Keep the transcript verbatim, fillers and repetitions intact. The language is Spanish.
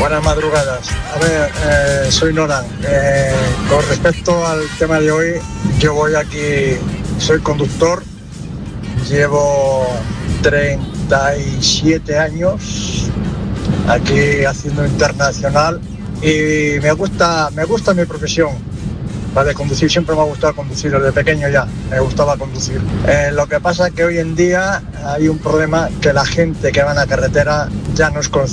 Buenas madrugadas. A ver, eh, soy Noran. Eh, con respecto al tema de hoy, yo voy aquí, soy conductor, llevo treinta y siete años aquí haciendo internacional y me gusta, me gusta mi profesión. La de conducir, siempre me ha gustado conducir, desde pequeño ya me gustaba conducir. Eh, lo que pasa es que hoy en día hay un problema, que la gente que va en la carretera ya no es consciente